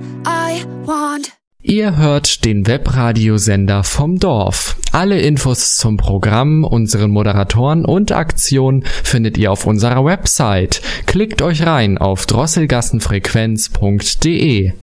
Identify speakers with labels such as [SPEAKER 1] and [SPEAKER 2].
[SPEAKER 1] I want.
[SPEAKER 2] Ihr hört den Webradiosender vom Dorf. Alle Infos zum Programm, unseren Moderatoren und Aktionen findet ihr auf unserer Website. Klickt euch rein auf drosselgassenfrequenz.de.